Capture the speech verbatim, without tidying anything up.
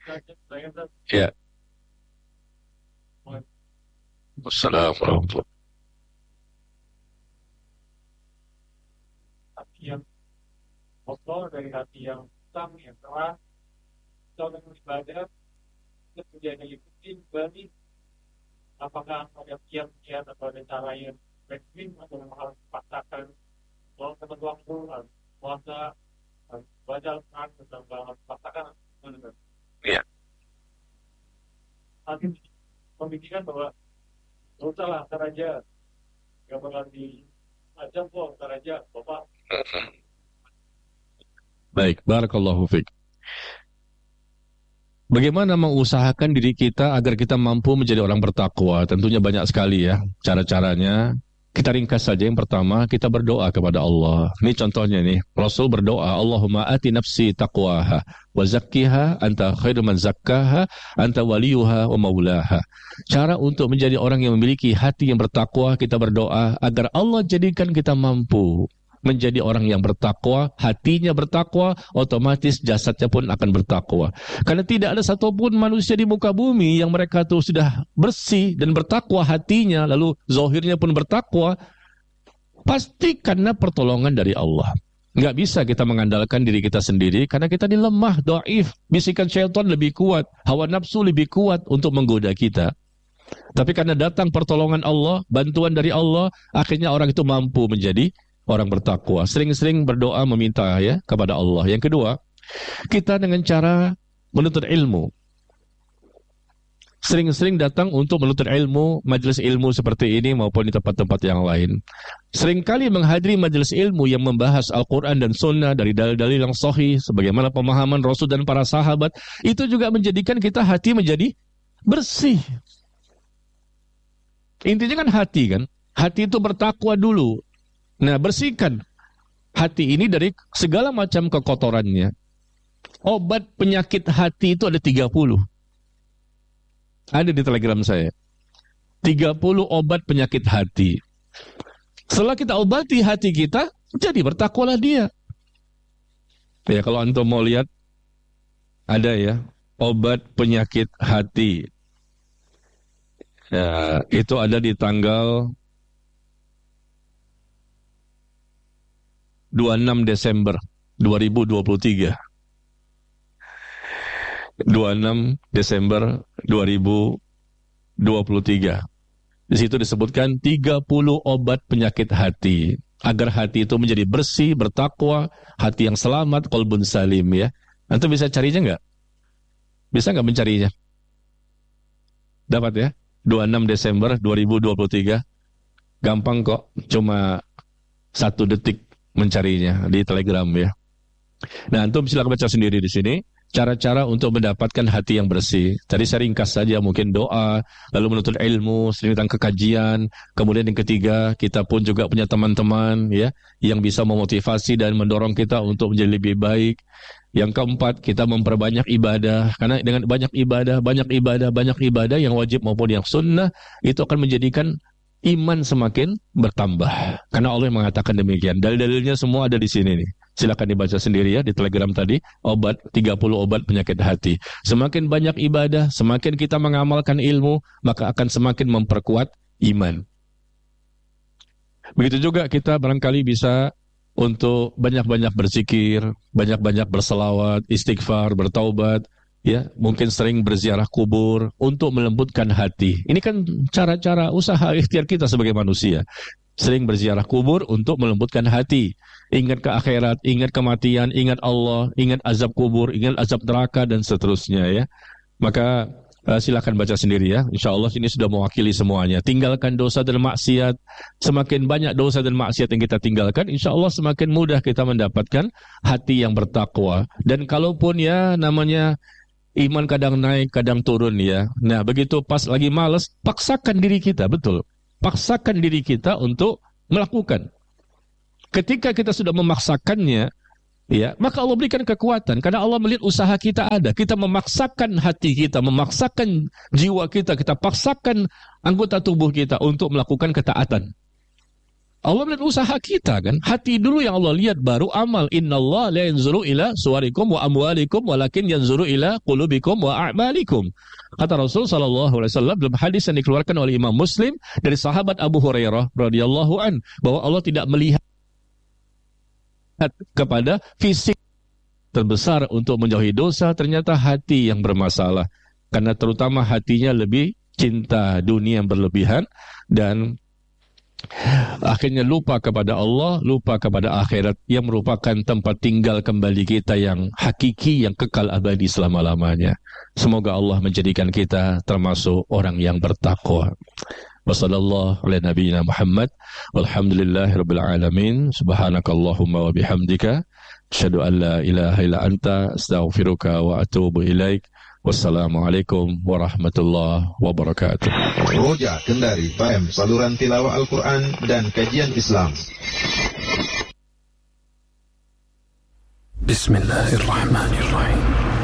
Ya. Assalamualaikum. Hati yang kotor dari hati yang hitam, yang keras, atau dengan ibadah, kemudian ikuti kembali. Apakah ada kiat-kiat atau ada cara yang ekstrim atau memang harus dipaksakan? Kalau teman waktu, harus puasa, harus baca Al-Quran, atau harus dipaksakan? Ya. Hati memikirkan bahwa nggak usah lah, ntar aja. Gak bakal diajak kok, ntar aja, Bapak. Baik, barakallahu fiik. Bagaimana mengusahakan diri kita agar kita mampu menjadi orang bertakwa? Tentunya banyak sekali ya cara-caranya. Kita ringkas saja. Yang pertama, kita berdoa kepada Allah. Ini contohnya nih, Rasul berdoa, Allahumma ati nafsi taqwaha wa zakkiha anta khairu man zakkaha anta waliyuha wa maulaha. Cara untuk menjadi orang yang memiliki hati yang bertakwa, kita berdoa agar Allah jadikan kita mampu menjadi orang yang bertakwa, hatinya bertakwa, otomatis jasadnya pun akan bertakwa. Karena tidak ada satupun manusia di muka bumi yang mereka tuh sudah bersih dan bertakwa hatinya, lalu zahirnya pun bertakwa, pasti karena pertolongan dari Allah. Nggak bisa kita mengandalkan diri kita sendiri, karena kita ini lemah, dhaif, bisikan syaitan lebih kuat, hawa nafsu lebih kuat untuk menggoda kita. Tapi karena datang pertolongan Allah, bantuan dari Allah, akhirnya orang itu mampu menjadi orang bertakwa. Sering-sering berdoa meminta ya kepada Allah. Yang kedua, kita dengan cara menuntut ilmu. Sering-sering datang untuk menuntut ilmu, majelis ilmu seperti ini maupun di tempat-tempat yang lain. Seringkali menghadiri majelis ilmu yang membahas Al-Quran dan Sunnah dari dalil-dalil yang sahih, sebagaimana pemahaman Rasul dan para sahabat, itu juga menjadikan kita hati menjadi bersih. Intinya kan hati kan, hati itu bertakwa dulu. Nah, bersihkan hati ini dari segala macam kekotorannya. Obat penyakit hati itu ada tiga puluh. Ada di Telegram saya. tiga puluh obat penyakit hati. Setelah kita obati hati kita, jadi bertakwalah dia. Ya, kalau antum mau lihat, ada ya, obat penyakit hati. Ya, itu ada di tanggal dua puluh enam Desember dua ribu dua puluh tiga. dua puluh enam Desember dua ribu dua puluh tiga. Di situ disebutkan tiga puluh obat penyakit hati agar hati itu menjadi bersih, bertakwa, hati yang selamat, qalbun salim ya. Antum bisa carinya enggak? Bisa enggak mencarinya? Dapat ya? dua puluh enam Desember dua ribu dua puluh tiga. Gampang kok, cuma satu detik mencarinya di Telegram ya. Nah, antum silakan baca sendiri di sini cara-cara untuk mendapatkan hati yang bersih. Tadi saya ringkas saja, mungkin doa, lalu menuntut ilmu, sering datang ke kajian. Kemudian yang ketiga, kita pun juga punya teman-teman ya yang bisa memotivasi dan mendorong kita untuk menjadi lebih baik. Yang keempat, kita memperbanyak ibadah. Karena dengan banyak ibadah, banyak ibadah, banyak ibadah yang wajib maupun yang sunnah, itu akan menjadikan iman semakin bertambah. Karena Allah mengatakan demikian. Dalil-dalilnya semua ada di sini nih. Silakan dibaca sendiri ya di Telegram tadi, obat tiga puluh obat penyakit hati. Semakin banyak ibadah, semakin kita mengamalkan ilmu, maka akan semakin memperkuat iman. Begitu juga kita barangkali bisa untuk banyak-banyak berzikir, banyak-banyak berselawat, istighfar, bertaubat, ya, mungkin sering berziarah kubur untuk melembutkan hati. Ini kan cara-cara usaha ikhtiar kita sebagai manusia. Sering berziarah kubur untuk melembutkan hati. Ingat ke akhirat, ingat kematian, ingat Allah, ingat azab kubur, ingat azab neraka dan seterusnya ya. Maka uh, silakan baca sendiri ya. Insya Allah ini sudah mewakili semuanya. Tinggalkan dosa dan maksiat. Semakin banyak dosa dan maksiat yang kita tinggalkan, insya Allah semakin mudah kita mendapatkan hati yang bertakwa. Dan kalaupun ya namanya iman kadang naik, kadang turun ya. Nah, begitu pas lagi malas, paksakan diri kita, betul. Paksakan diri kita untuk melakukan. Ketika kita sudah memaksakannya, ya, maka Allah berikan kekuatan. Karena Allah melihat usaha kita ada. Kita memaksakan hati kita, memaksakan jiwa kita, kita paksakan anggota tubuh kita untuk melakukan ketaatan. Allah melihat usaha kita kan. Hati dulu yang Allah lihat, baru amal. Innallaha la yanzuru ila suwarikum wa amwalikum walakin yanzuru ila qulubikum wa a'malikum. Kata Rasul sallallahu alaihi wasallam dalam hadis yang dikeluarkan oleh Imam Muslim dari sahabat Abu Hurairah radhiyallahu an, bahwa Allah tidak melihat kepada fisik. Terbesar untuk menjauhi dosa ternyata hati yang bermasalah. Karena terutama hatinya lebih cinta dunia yang berlebihan dan akhirnya lupa kepada Allah, lupa kepada akhirat yang merupakan tempat tinggal kembali kita yang hakiki, yang kekal abadi selama-lamanya. Semoga Allah menjadikan kita termasuk orang yang bertakwa. Wassallallahu ala nabiyyina Muhammad walhamdulillahirabbil alamin. Subhanakallahumma wa bihamdika asyhadu an la ilaha illa anta astaghfiruka wa atubu ilaik. Wassalamualaikum warahmatullahi wabarakatuh. Roja Kendari F M, saluran tilawah Al-Quran dan kajian Islam. Bismillahirrahmanirrahim.